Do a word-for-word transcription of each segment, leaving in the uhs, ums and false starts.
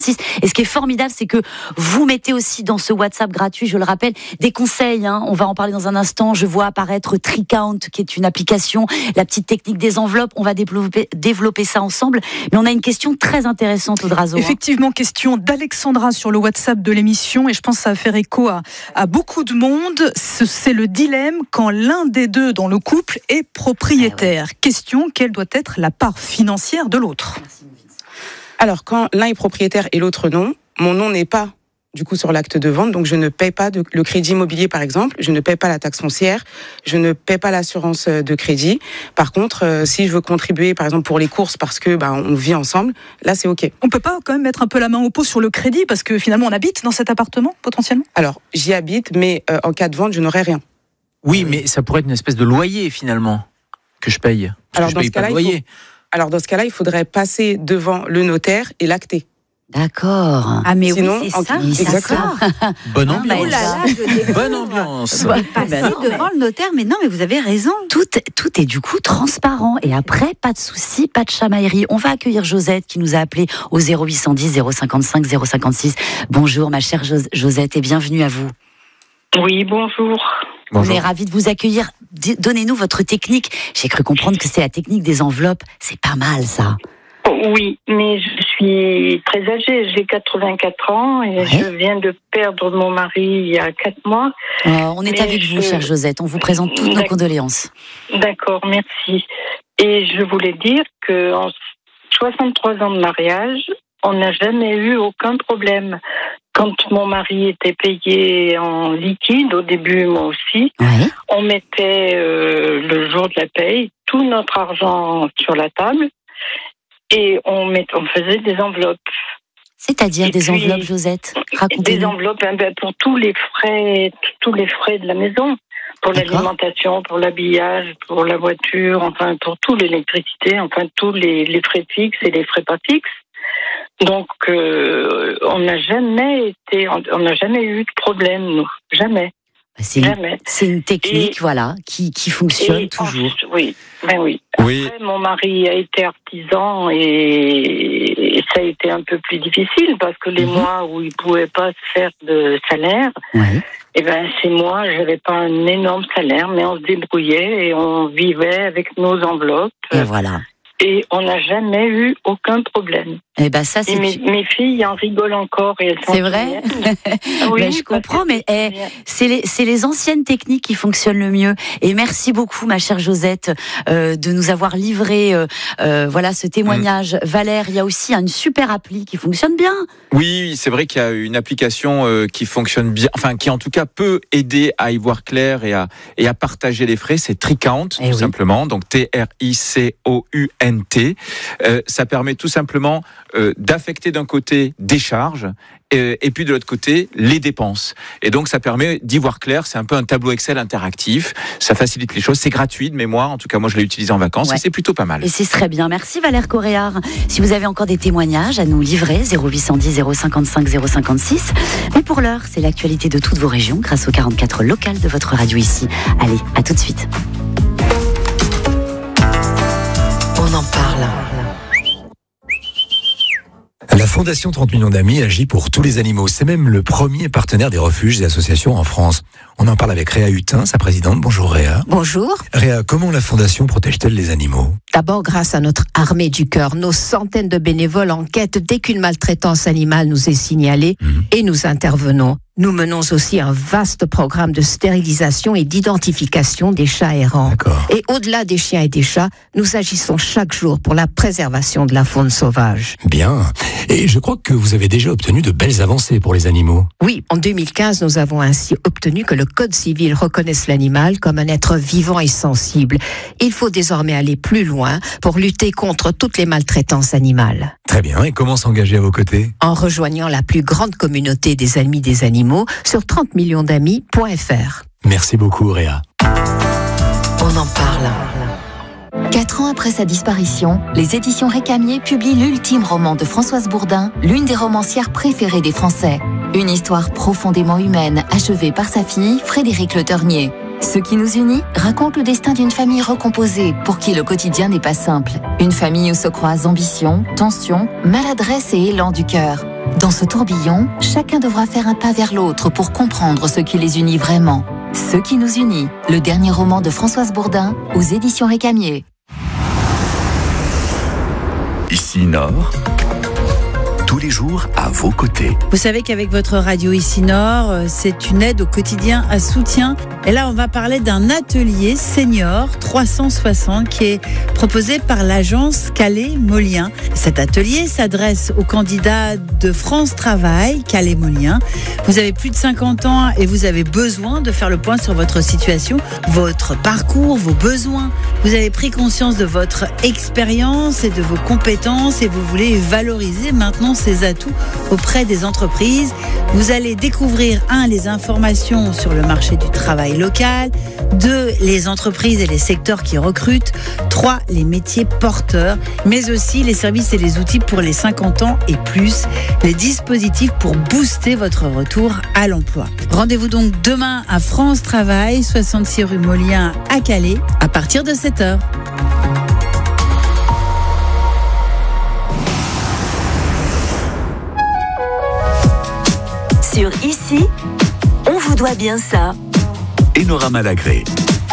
Et ce qui est formidable, c'est que vous mettez aussi dans ce WhatsApp gratuit, je le rappelle, des conseils. Hein. On va en parler dans un instant. Je vois apparaître TreeCount, qui est une application, la petite technique des enveloppes. On va développer, développer ça ensemble. Mais on a une question très intéressante, Audrazo. Effectivement, hein. Question d'Alexandra sur le WhatsApp de l'émission. Et je pense que ça va faire écho à, à beaucoup de monde. C'est le dilemme quand l'un des deux dans le couple est propriétaire. Ah ouais. Question, quelle doit être la part financière de l'autre ? Alors, quand l'un est propriétaire et l'autre non, mon nom n'est pas du coup sur l'acte de vente, donc je ne paie pas de, le crédit immobilier par exemple, je ne paie pas la taxe foncière, je ne paie pas l'assurance de crédit. Par contre, euh, si je veux contribuer par exemple pour les courses parce que bah, on vit ensemble, là c'est ok. On peut pas quand même mettre un peu la main au pot sur le crédit parce que finalement on habite dans cet appartement potentiellement ? Alors, j'y habite, mais euh, en cas de vente, je n'aurai rien. Oui, mais ça pourrait être une espèce de loyer finalement que je paye. Parce Alors que je dans paye ce pas cas-là, de loyer. il faut... Alors dans ce cas-là, il faudrait passer devant le notaire et l'acter. D'accord. Ah mais Sinon, oui, c'est en... ça. Exactement. Bonne Ah, ambiance. bah, là, je Bonne ambiance. Bah, passer Ben non, devant mais... le notaire, mais non, mais vous avez raison. Tout, tout est du coup transparent. Et après, pas de soucis, pas de chamaillerie. On va accueillir Josette qui nous a appelé au zéro huit cent dix zéro cinquante-cinq zéro cinquante-six. Bonjour ma chère Jos- Josette et bienvenue à vous. Oui, bonjour. Bonjour. On est ravis de vous accueillir. D- Donnez-nous votre technique. J'ai cru comprendre que c'est la technique des enveloppes. C'est pas mal ça. Oui, mais je suis très âgée, j'ai quatre-vingt-quatre ans et Ouais. je viens de perdre mon mari il y a quatre mois. Euh, on est Mais avec je... vous, chère Josette. On vous présente toutes nos D'accord. condoléances. D'accord, merci. Et je voulais dire qu'en soixante-trois ans de mariage, on n'a jamais eu aucun problème. Quand mon mari était payé en liquide, au début moi aussi, Ouais. on mettait euh, le jour de la paye tout notre argent sur la table et on, met, on faisait des enveloppes. C'est-à-dire Et des puis, enveloppes, Josette. Des Racontez-nous. enveloppes hein, ben, pour tous les frais, tous les frais de la maison, pour D'accord. l'alimentation, pour l'habillage, pour la voiture, enfin pour tout l'électricité, enfin tous les, les frais fixes et les frais pas fixes. Donc euh, on n'a jamais été, on n'a jamais eu de problème, nous, jamais. C'est, Jamais. c'est une technique, Et- voilà, qui, qui fonctionne Et toujours. en- oui, ben oui. Oui. Après, mon mari a été artisan et, et ça a été un peu plus difficile parce que les Mhm. mois où il pouvait pas se faire de salaire, Ouais. eh ben c'est moi, j'avais pas un énorme salaire, mais on se débrouillait et on vivait avec nos enveloppes Et voilà. et on n'a jamais eu aucun problème. Et ben ça, c'est. Et mes, mes filles en rigolent encore et elles sont C'est vrai. Oui, Ben, je parce comprends, que mais c'est eh, bien. c'est les, c'est les anciennes techniques qui fonctionnent le mieux. Et merci beaucoup, ma chère Josette, euh, de nous avoir livré euh, euh, voilà, ce témoignage. Valère, il y a aussi une super appli qui fonctionne bien. Oui, c'est vrai qu'il y a une application euh, qui fonctionne bien, enfin qui en tout cas peut aider à y voir clair et à, et à partager les frais. C'est TreeCount, tout Eh oui. simplement, donc T R I C O U N T. Euh, ça permet tout simplement euh, d'affecter d'un côté des charges et, et puis de l'autre côté les dépenses. Et donc ça permet d'y voir clair. C'est un peu un tableau Excel interactif. Ça facilite les choses. C'est gratuit de mémoire. En tout cas, moi je l'ai utilisé en vacances Ouais. et c'est plutôt pas mal. Et c'est très bien. Merci Valère Coréard. Si vous avez encore des témoignages à nous livrer, zéro huit cent dix zéro cinquante-cinq zéro cinquante-six. Mais pour l'heure, c'est l'actualité de toutes vos régions grâce aux quarante-quatre locales de votre radio ici. Allez, à tout de suite. On en parle. La Fondation trente millions d'amis agit pour tous les animaux. C'est même le premier partenaire des refuges et associations en France. On en parle avec Réa Hutin, sa présidente. Bonjour Réa. Bonjour. Réa, comment la Fondation protège-t-elle les animaux ? D'abord, grâce à notre armée du cœur, nos centaines de bénévoles enquêtent dès qu'une maltraitance animale nous est signalée Mmh. et nous intervenons. Nous menons aussi un vaste programme de stérilisation et d'identification des chats errants. D'accord. Et au-delà des chiens et des chats, nous agissons chaque jour pour la préservation de la faune sauvage. Bien. Et je crois que vous avez déjà obtenu de belles avancées pour les animaux. Oui, en deux mille quinze, nous avons ainsi obtenu que le Code civil reconnaisse l'animal comme un être vivant et sensible. Il faut désormais aller plus loin pour lutter contre toutes les maltraitances animales. Très bien. Et comment s'engager à vos côtés ? En rejoignant la plus grande communauté des amis des animaux sur trente millions d'amis point f r. Merci beaucoup Réa. On en parle. Quatre ans après sa disparition, les éditions Récamier publient l'ultime roman de Françoise Bourdin, l'une des romancières préférées des Français. Une histoire profondément humaine, achevée par sa fille, Frédérique Le Ternier. Ce qui nous unit raconte le destin d'une famille recomposée, pour qui le quotidien n'est pas simple. Une famille où se croisent ambition, tension, maladresse et élan du cœur. Dans ce tourbillon, chacun devra faire un pas vers l'autre pour comprendre ce qui les unit vraiment. Ce qui nous unit, le dernier roman de Françoise Bourdin aux éditions Récamier. Ici Nord, tous les jours à vos côtés. Vous savez qu'avec votre radio Ici Nord, c'est une aide au quotidien à soutien. Et là, on va parler d'un atelier senior trois cent soixante qui est proposé par l'agence Calais-Molien. Cet atelier s'adresse aux candidats de France Travail, Calais-Molien. Vous avez plus de cinquante ans et vous avez besoin de faire le point sur votre situation, votre parcours, vos besoins. Vous avez pris conscience de votre expérience et de vos compétences et vous voulez valoriser maintenant ces atouts auprès des entreprises. Vous allez découvrir, un, les informations sur le marché du travail local, deux, les entreprises et les secteurs qui recrutent, trois, les métiers porteurs, mais aussi les services et les outils pour les cinquante ans et plus, les dispositifs pour booster votre retour à l'emploi. Rendez-vous donc demain à France Travail, soixante-six rue Molien à Calais, à partir de sept heures. Sur Ici, on vous doit bien ça. Enora Malagré.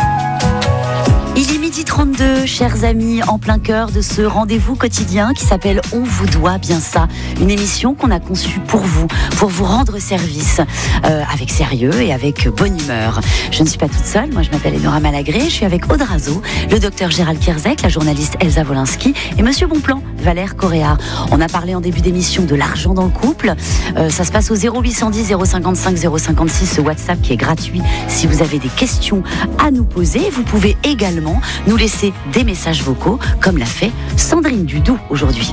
Il est midi trente-deux, chers amis, en plein cœur de ce rendez-vous quotidien qui s'appelle On vous doit bien ça. Une émission qu'on a conçue pour vous, pour vous rendre service, euh, avec sérieux et avec bonne humeur. Je ne suis pas toute seule, moi je m'appelle Enora Malagré, je suis avec Aude Razo, le docteur Gérald Kierzek, la journaliste Elsa Wolinski et Monsieur Bonplan, Valère Correa. On a parlé en début d'émission de l'argent dans le couple. Euh, ça se passe au zéro huit cent dix zéro cinquante-cinq zéro cinquante-six, ce WhatsApp qui est gratuit si vous avez des questions à nous poser. Vous pouvez également nous laisser des messages vocaux, comme l'a fait Sandrine Dudou aujourd'hui.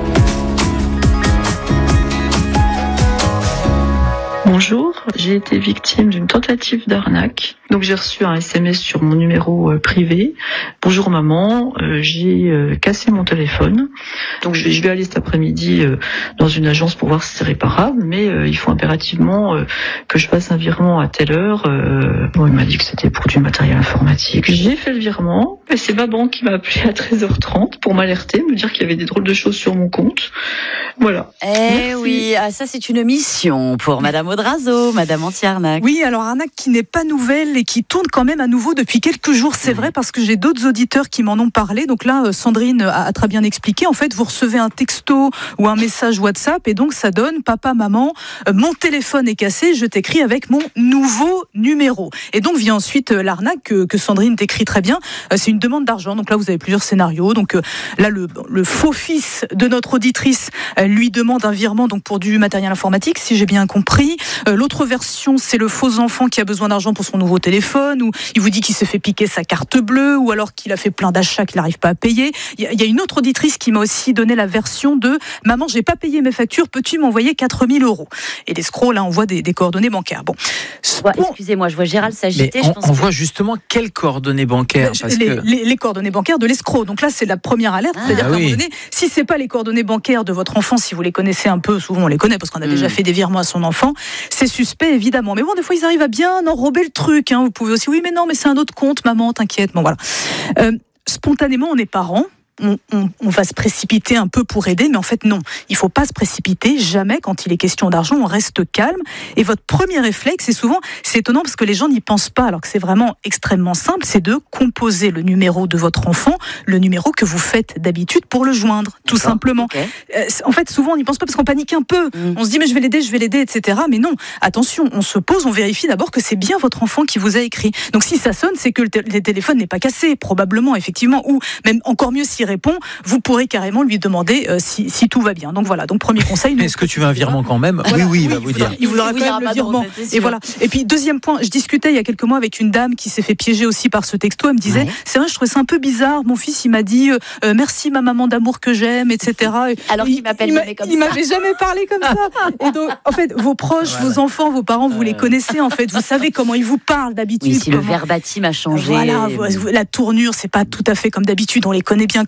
Bonjour, j'ai été victime d'une tentative d'arnaque. Donc j'ai reçu un S M S sur mon numéro euh, privé. Bonjour maman, euh, j'ai euh, cassé mon téléphone. Donc je vais, je vais aller cet après-midi euh, dans une agence pour voir si c'est réparable, mais euh, il faut impérativement euh, que je fasse un virement à telle heure. Euh, bon, il m'a dit que c'était pour du matériel informatique. J'ai fait le virement, et c'est ma banque qui m'a appelé à treize heures trente pour m'alerter, me dire qu'il y avait des drôles de choses sur mon compte. Voilà. Eh Merci. Oui, ah, ça c'est une mission pour Madame Aude Razo, Madame Anti-Arnaque. Oui, alors arnaque qui n'est pas nouvelle et qui tourne quand même à nouveau depuis quelques jours, c'est vrai, parce que j'ai d'autres auditeurs qui m'en ont parlé. Donc là, Sandrine a très bien expliqué. En fait, vous recevez un texto ou un message WhatsApp et donc ça donne « Papa, maman, mon téléphone est cassé, je t'écris avec mon nouveau numéro ». Et donc vient ensuite l'arnaque que, que Sandrine décrit très bien. C'est une demande d'argent. Donc là, vous avez plusieurs scénarios. Donc là, le, le faux fils de notre auditrice lui demande un virement donc pour du matériel informatique, si j'ai bien compris. L'autre version, c'est le faux enfant qui a besoin d'argent pour son nouveau téléphone, ou il vous dit qu'il s'est fait piquer sa carte bleue, ou alors qu'il a fait plein d'achats qu'il n'arrive pas à payer. Il y a une autre auditrice qui m'a aussi donné la version de « Maman, j'ai pas payé mes factures, peux-tu m'envoyer quatre mille euros ?» Et l'escroc, là, on voit des, des coordonnées bancaires. Bon. Ouais, bon. Excusez-moi, je vois Gérald s'agiter. Mais on, on voit justement quelles coordonnées bancaires parce les, que... les, les coordonnées bancaires de l'escroc. Donc là, c'est la première alerte. Ah, c'est-à-dire ah, qu'à oui. un moment donné, si c'est pas les coordonnées bancaires de votre enfant, si vous les connaissez un peu, souvent on les connaît parce qu'on a mmh. déjà fait des virements à son enfant, c'est suspect évidemment. Mais bon, des fois ils arrivent à bien enrober le truc. Hein. Vous pouvez aussi, oui, mais non, mais c'est un autre compte, maman, t'inquiète. Bon voilà. Euh, spontanément, on est parents. On, on, on va se précipiter un peu pour aider, mais en fait non, il faut pas se précipiter, jamais quand il est question d'argent, on reste calme, et votre premier réflexe, et souvent, c'est étonnant parce que les gens n'y pensent pas, alors que c'est vraiment extrêmement simple, c'est de composer le numéro de votre enfant, le numéro que vous faites d'habitude pour le joindre, tout D'accord. simplement. Okay. Euh, en fait, souvent on n'y pense pas parce qu'on panique un peu, mmh. on se dit mais je vais l'aider, je vais l'aider, et cetera. Mais non, attention, on se pose, on vérifie d'abord que c'est bien votre enfant qui vous a écrit. Donc si ça sonne, c'est que le, t- le téléphone n'est pas cassé, probablement, effectivement, ou même encore mieux s'il répond, vous pourrez carrément lui demander euh, si, si tout va bien. Donc voilà, donc premier conseil. Est-ce que tu veux un virement quand même ? Voilà. Oui, oui, il oui, va vous dire. Il voudra quand même le virement. Et voilà. Et puis deuxième point, je discutais il y a quelques mois avec une dame qui s'est fait piéger aussi par ce texto. Elle me disait, ouais. c'est vrai, je trouvais ça un peu bizarre. Mon fils, il m'a dit euh, merci ma maman d'amour que j'aime, et cetera. Alors qu'il m'appelle jamais comme ça. Il m'avait jamais parlé comme ça. Et donc, en fait, vos proches, voilà. vos enfants, vos parents, vous les connaissez. En fait, vous savez comment ils vous parlent d'habitude. Oui, si comment... le verbatim a changé. Voilà, la tournure, c'est pas tout à fait comme d'habitude. On les connaît bien quand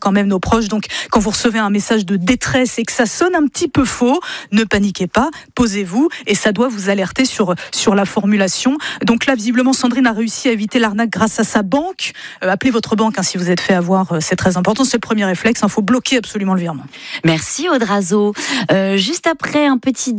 quand même nos proches. Donc, quand vous recevez un message de détresse et que ça sonne un petit peu faux, ne paniquez pas, posez-vous et ça doit vous alerter sur, sur la formulation. Donc là, visiblement, Sandrine a réussi à éviter l'arnaque grâce à sa banque. Euh, appelez votre banque hein, si vous êtes fait avoir, euh, c'est très important. C'est le premier réflexe, il hein, faut bloquer absolument le virement. Merci Audrazo. Euh, juste après un petit